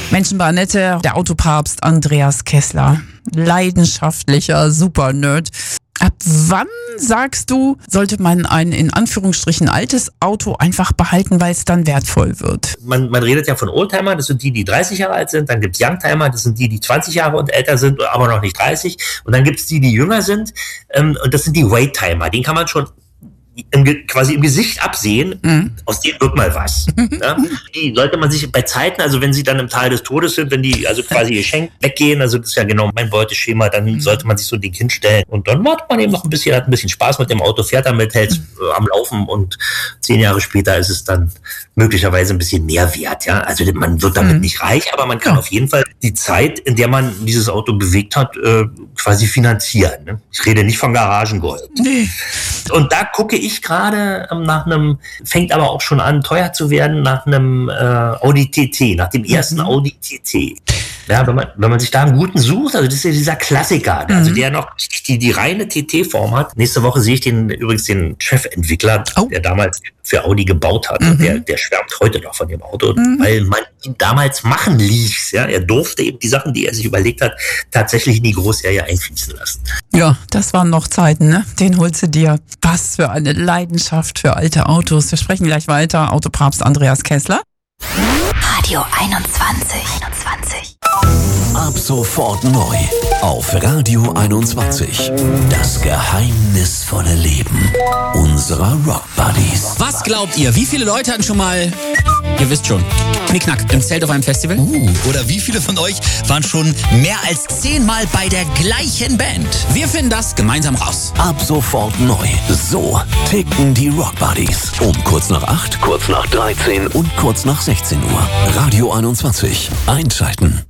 Menschenbar-Annette, der Autopapst Andreas Kessler. Leidenschaftlicher Super-Nerd. Ab wann, sagst du, sollte man ein in Anführungsstrichen altes Auto einfach behalten, weil es dann wertvoll wird? Man redet ja von Oldtimer, das sind die 30 Jahre alt sind. Dann gibt es Youngtimer, das sind die 20 Jahre und älter sind, aber noch nicht 30. Und dann gibt es die jünger sind. Und das sind die Wait-Timer. Den kann man schon quasi im Gesicht absehen, aus denen wird mal was. Ja? Die sollte man sich bei Zeiten, also wenn sie dann im Tal des Todes sind, wenn die also quasi geschenkt weggehen, also das ist ja genau mein Beuteschema, dann sollte man sich so ein Ding hinstellen und dann macht man eben noch ein bisschen, hat ein bisschen Spaß mit dem Auto, fährt damit, hält am Laufen und 10 Jahre später ist es dann möglicherweise ein bisschen mehr wert. Ja? Also man wird damit nicht reich, aber man kann auf jeden Fall die Zeit, in der man dieses Auto bewegt hat, quasi finanzieren. Ne? Ich rede nicht von Garagengold. Nee. Und da gucke ich gerade nach einem, fängt aber auch schon an, teuer zu werden, nach einem Audi TT, nach dem ersten Audi TT. Ja, wenn man sich da einen guten sucht, also das ist ja dieser Klassiker, also der noch die reine TT-Form hat. Nächste Woche sehe ich übrigens den Chefentwickler, der damals für Audi gebaut hat. Und der schwärmt heute noch von dem Auto, weil man ihn damals machen ließ. Ja? Er durfte eben die Sachen, die er sich überlegt hat, tatsächlich in die Großserie einfließen lassen. Ja, das waren noch Zeiten, ne? Den holst du dir. Was für eine Leidenschaft für alte Autos. Wir sprechen gleich weiter. Autopapst Andreas Kessler. Radio 21. Ab sofort neu auf Radio 21. Das geheimnisvolle Leben unserer Rock Buddies. Was glaubt ihr, wie viele Leute hatten schon mal, ihr wisst schon, Knickknack im Zelt auf einem Festival? Oder wie viele von euch waren schon mehr als 10 Mal bei der gleichen Band? Wir finden das gemeinsam raus. Ab sofort neu. So ticken die Rock Buddies. Um kurz nach 8, kurz nach 13 und kurz nach 16 Uhr. Radio 21. Einschalten.